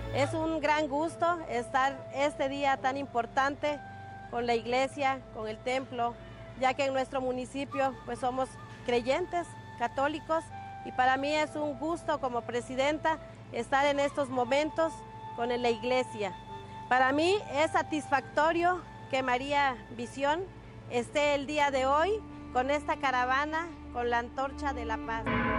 Es un gran gusto estar este día tan importante con la iglesia, con el templo, ya que en nuestro municipio pues somos creyentes, católicos, y para mí es un gusto como presidenta estar en estos momentos con la iglesia. Para mí es satisfactorio que María Visión esté el día de hoy con esta caravana con la Antorcha de la Paz.